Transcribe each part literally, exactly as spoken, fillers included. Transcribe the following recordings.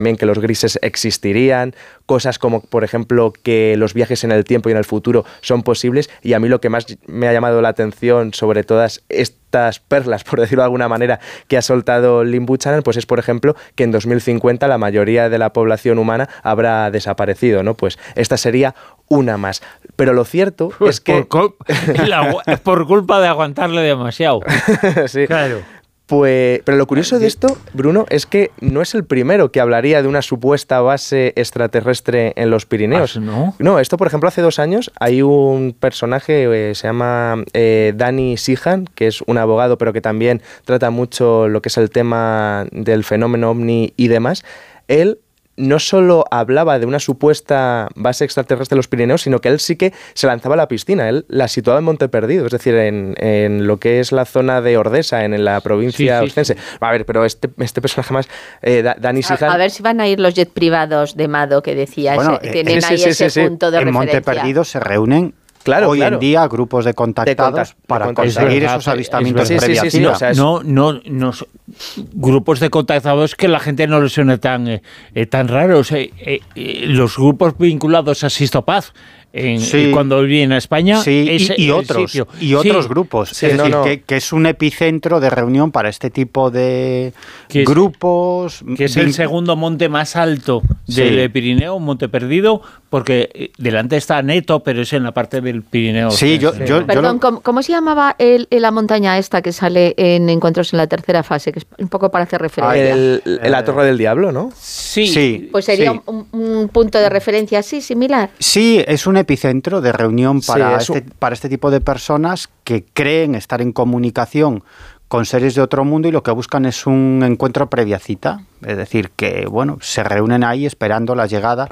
también que los grises existirían, cosas como, por ejemplo, que los viajes en el tiempo y en el futuro son posibles, y a mí lo que más me ha llamado la atención sobre todas estas perlas, por decirlo de alguna manera, que ha soltado Lynn Buchanan, pues es, por ejemplo, que en dos mil cincuenta la mayoría de la población humana habrá desaparecido, ¿no? Pues esta sería una más. Pero lo cierto pues es que... Por, la, por culpa de aguantarle demasiado. Sí. Claro. Pues, pero lo curioso de esto, Bruno, es que no es el primero que hablaría de una supuesta base extraterrestre en los Pirineos. ¿No? No, esto, por ejemplo, hace dos años hay un personaje, eh, se llama eh, Danny Sheehan, que es un abogado, pero que también trata mucho lo que es el tema del fenómeno ovni y demás. Él no solo hablaba de una supuesta base extraterrestre de los Pirineos, sino que él sí que se lanzaba a la piscina. Él la situaba en Monte Perdido, es decir, en, en lo que es la zona de Ordesa, en, en la provincia sí, sí, oscense. Sí. A ver, pero este, este personaje más, eh, Danny Sheehan... A, a ver si van a ir los jet privados de Mado, que decías. Bueno, eh, tienen eh, ahí sí, ese sí, punto sí. de en referencia. En Monte Perdido se reúnen... Claro, Hoy claro. en día grupos de contactados de contact, de para contact, conseguir verdad, esos avistamientos sí, previa sí, sí, cita. sí, o sea, es... No, no, no, grupos de contactados que la gente no les suene tan, eh, tan raros. Eh, eh, los grupos vinculados a Sistopaz, en, sí, cuando viene a España, sí, es y, y otros sitio. y otros sí, grupos, sí, es no, decir, no. Que, que es un epicentro de reunión para este tipo de que es, grupos. Que es el segundo monte más alto del sí. Pirineo, Monte Perdido, porque delante está Neto, pero es en la parte del Pirineo. Sí, yo, yo, yo Perdón, lo... ¿cómo, ¿cómo se llamaba el, la montaña esta que sale en Encuentros en la tercera fase? Que es un poco para hacer referencia. Ah, el, el, la Torre del Diablo, ¿no? Sí. sí pues sería sí. Un, un punto de referencia así, similar. Sí, es un epicentro de reunión para, sí, este, para este tipo de personas que creen estar en comunicación con seres de otro mundo y lo que buscan es un encuentro previa cita. Es decir, que bueno, se reúnen ahí esperando la llegada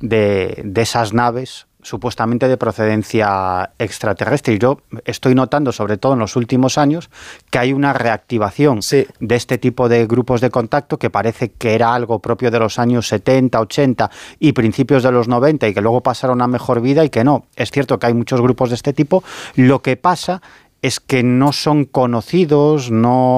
de, de esas naves supuestamente de procedencia extraterrestre. Y yo estoy notando, sobre todo en los últimos años, que hay una reactivación sí. de este tipo de grupos de contacto que parece que era algo propio de los años setenta, ochenta y principios de los noventa y que luego pasaron a mejor vida y que no. Es cierto que hay muchos grupos de este tipo. Lo que pasa es que no son conocidos,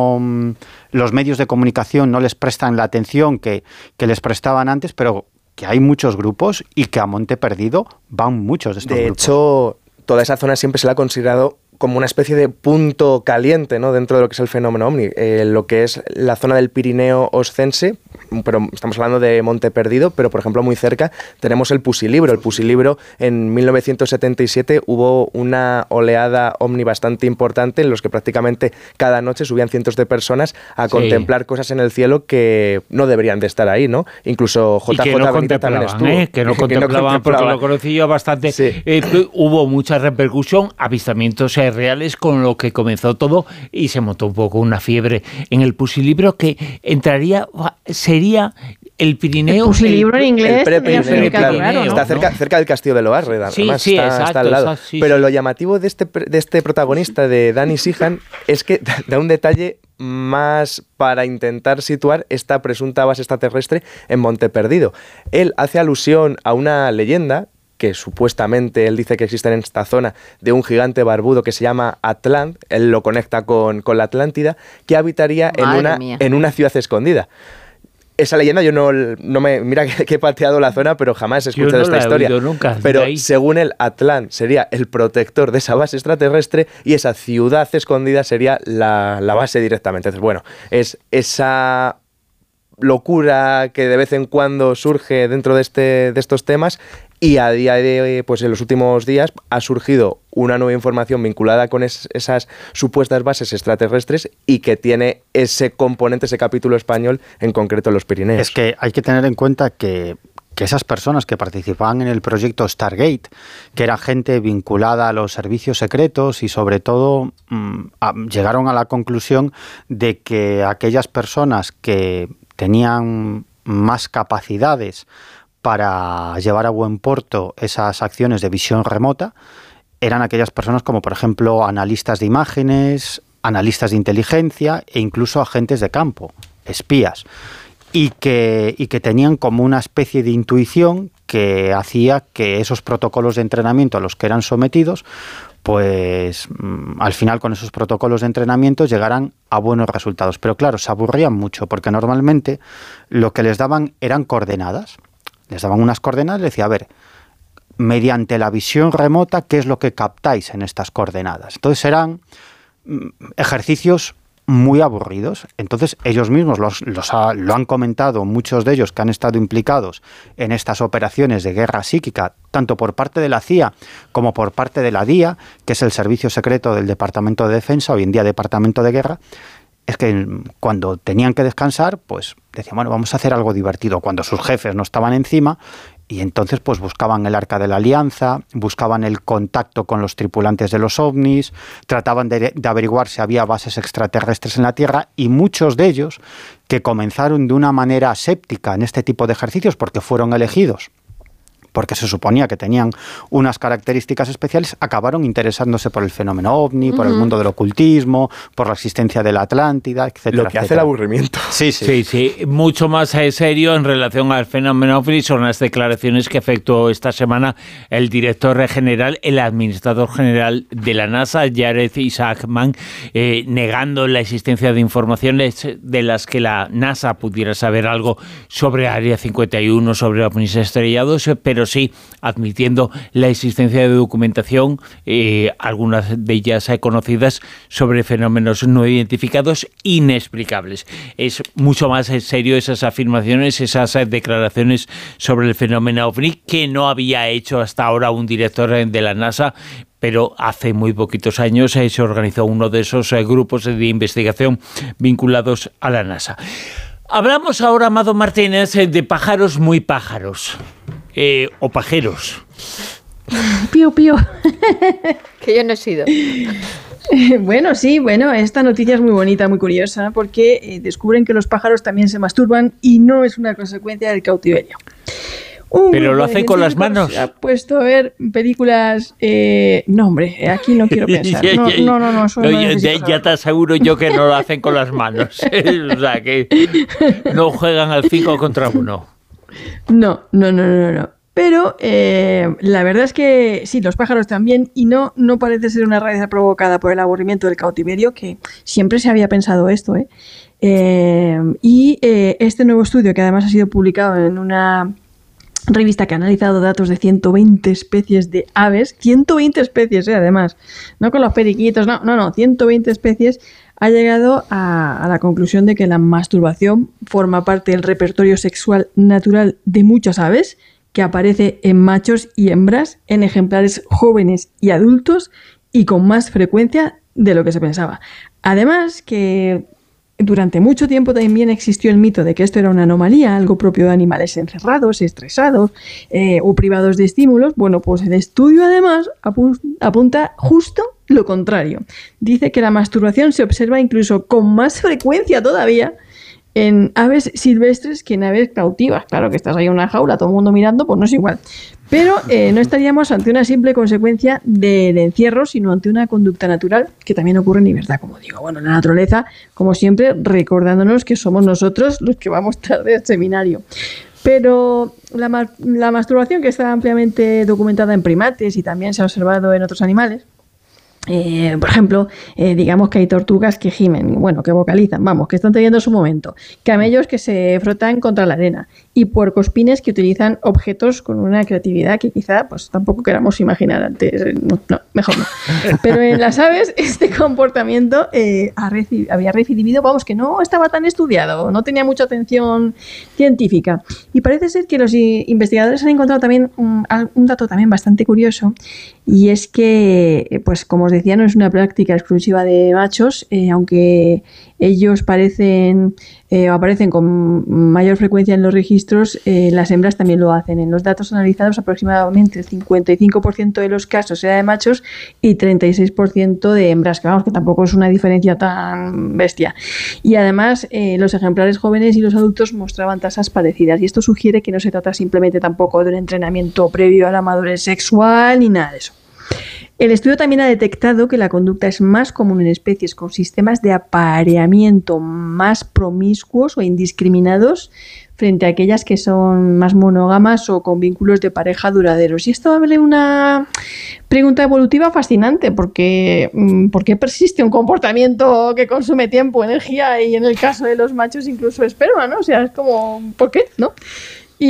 no los medios de comunicación no les prestan la atención que, que les prestaban antes, pero que hay muchos grupos y que a Monte Perdido van muchos de estos de grupos. De hecho, toda esa zona siempre se la ha considerado como una especie de punto caliente, ¿no?, dentro de lo que es el fenómeno ovni. Eh, lo que es la zona del Pirineo oscense, pero estamos hablando de Monte Perdido, pero por ejemplo muy cerca tenemos el Pusilibro. El Pusilibro en mil novecientos setenta y siete hubo una oleada ovni bastante importante en los que prácticamente cada noche subían cientos de personas a sí. contemplar cosas en el cielo que no deberían de estar ahí, ¿no? Incluso J J no Benítez también estuvo. ¿eh? Que no contemplaban, porque lo conocí yo bastante. Sí. Eh, hubo mucha repercusión, avistamientos eh, reales, con lo que comenzó todo y se montó un poco una fiebre en el Pusilibro que entraría, sería el Pirineo. El Pusilibro en inglés. El pre-Pirineo, claro. Raro, ¿no? Está cerca, cerca del Castillo de Loarre, además, sí, sí, está, exacto, está al lado. Exacto, sí, Pero sí. lo llamativo de este, de este protagonista, de Danny Sheehan, es que da un detalle más para intentar situar esta presunta base extraterrestre en Monte Perdido. Él hace alusión a una leyenda que supuestamente él dice que existe en esta zona, de un gigante barbudo que se llama Atlant, él lo conecta con, con la Atlántida, que habitaría en una, en una ciudad escondida. Esa leyenda yo no, no me... Mira que, que he pateado la zona, pero jamás he escuchado no esta historia. Nunca, pero según él, Atlant sería el protector de esa base extraterrestre y esa ciudad escondida sería la, la base directamente. Entonces, bueno, es esa locura que de vez en cuando surge dentro de, este, de estos temas. Y a día de hoy, pues en los últimos días, ha surgido una nueva información vinculada con es, esas supuestas bases extraterrestres y que tiene ese componente, ese capítulo español, en concreto en los Pirineos. Es que hay que tener en cuenta que, que esas personas que participaban en el proyecto Stargate, que era gente vinculada a los servicios secretos y sobre todo mmm, a, llegaron a la conclusión de que aquellas personas que tenían más capacidades para llevar a buen puerto esas acciones de visión remota eran aquellas personas como, por ejemplo, analistas de imágenes, analistas de inteligencia e incluso agentes de campo, espías. y que, y que tenían como una especie de intuición que hacía que esos protocolos de entrenamiento a los que eran sometidos, pues al final con esos protocolos de entrenamiento llegaran a buenos resultados. Pero claro, se aburrían mucho porque normalmente lo que les daban eran coordenadas. Les daban unas coordenadas y les decía, a ver, mediante la visión remota, ¿qué es lo que captáis en estas coordenadas? Entonces eran ejercicios muy aburridos. Entonces ellos mismos los, los ha, lo han comentado, muchos de ellos que han estado implicados en estas operaciones de guerra psíquica, tanto por parte de la C I A como por parte de la D I A, que es el servicio secreto del Departamento de Defensa, hoy en día Departamento de Guerra. Es que cuando tenían que descansar, pues decían, bueno, vamos a hacer algo divertido, cuando sus jefes no estaban encima. Y entonces pues buscaban el Arca de la Alianza, buscaban el contacto con los tripulantes de los ovnis, trataban de, de averiguar si había bases extraterrestres en la Tierra, y muchos de ellos que comenzaron de una manera aséptica en este tipo de ejercicios porque fueron elegidos, porque se suponía que tenían unas características especiales, acabaron interesándose por el fenómeno ovni, uh-huh. por el mundo del ocultismo, por la existencia de la Atlántida, etcétera. Lo que etcétera. hace el aburrimiento. Sí, sí. Sí, sí. Mucho más serio en relación al fenómeno ovni son las declaraciones que efectuó esta semana el director general, el administrador general de la NASA, Jared Isaacman, eh, negando la existencia de informaciones de las que la NASA pudiera saber algo sobre Área cincuenta y uno, sobre ovnis estrellados, pero sí admitiendo la existencia de documentación, eh, algunas de ellas eh, conocidas, sobre fenómenos no identificados inexplicables. Es mucho más en serio esas afirmaciones, esas eh, declaraciones sobre el fenómeno ovni que no había hecho hasta ahora un director eh, de la NASA, pero hace muy poquitos años eh, se organizó uno de esos eh, grupos de investigación vinculados a la NASA. Hablamos ahora, Amado Martínez, eh, de pájaros muy pájaros. Eh, o pajeros. Pío, pío. Que yo no he sido. Bueno, sí, bueno, esta noticia es muy bonita, muy curiosa, porque eh, descubren que los pájaros también se masturban y no es una consecuencia del cautiverio. Un Pero lo hacen con las manos. Se ha puesto a ver películas. Eh, no, hombre, aquí no quiero pensar. No, no, no. no, no, no ya, ya te aseguro yo que no lo hacen con las manos. O sea, que no juegan al cinco contra uno. No, no, no, no, no. Pero eh, la verdad es que sí, los pájaros también, y no, no parece ser una rareza provocada por el aburrimiento del cautiverio, que siempre se había pensado esto, ¿eh? Eh, y eh, este nuevo estudio, que además ha sido publicado en una revista que ha analizado datos de ciento veinte especies de aves, ciento veinte especies, ¿eh? Además, no con los periquitos, no, no, no, ciento veinte especies, ha llegado a, a la conclusión de que la masturbación forma parte del repertorio sexual natural de muchas aves, que aparece en machos y hembras, en ejemplares jóvenes y adultos, y con más frecuencia de lo que se pensaba. Además, que durante mucho tiempo también existió el mito de que esto era una anomalía, algo propio de animales encerrados, estresados eh, o privados de estímulos. Bueno, pues el estudio además apu- apunta justo lo contrario. Dice que la masturbación se observa incluso con más frecuencia todavía en aves silvestres que en aves cautivas. Claro que estás ahí en una jaula, todo el mundo mirando, pues no es igual. Pero eh, no estaríamos ante una simple consecuencia del encierro, sino ante una conducta natural que también ocurre en libertad, como digo. Bueno, la naturaleza, como siempre, recordándonos que somos nosotros los que vamos tarde al seminario. Pero la, ma- la masturbación, que está ampliamente documentada en primates y también se ha observado en otros animales, Eh, por ejemplo, eh, digamos que hay tortugas que gimen, bueno, que vocalizan, vamos, que están teniendo su momento, camellos que se frotan contra la arena y puercoespines que utilizan objetos con una creatividad que quizá pues tampoco queramos imaginar antes, no, no mejor no. Pero en las aves este comportamiento eh, ha reci- había recibido, vamos, que no estaba tan estudiado, no tenía mucha atención científica, y parece ser que los investigadores han encontrado también un, un dato también bastante curioso, y es que, pues como os decía, no es una práctica exclusiva de machos, eh, aunque ellos parecen eh, aparecen con mayor frecuencia en los registros, eh, las hembras también lo hacen. En los datos analizados, aproximadamente el cincuenta y cinco por ciento de los casos era de machos y treinta y seis por ciento de hembras, que vamos, que tampoco es una diferencia tan bestia. Y además, eh, los ejemplares jóvenes y los adultos mostraban tasas parecidas, y esto sugiere que no se trata simplemente tampoco de un entrenamiento previo a la madurez sexual ni nada de eso. El estudio también ha detectado que la conducta es más común en especies con sistemas de apareamiento más promiscuos o indiscriminados frente a aquellas que son más monógamas o con vínculos de pareja duraderos. Y esto abre una pregunta evolutiva fascinante, porque ¿por qué persiste un comportamiento que consume tiempo, energía y en el caso de los machos incluso esperma, ¿no? O sea, es como, ¿por qué? ¿No?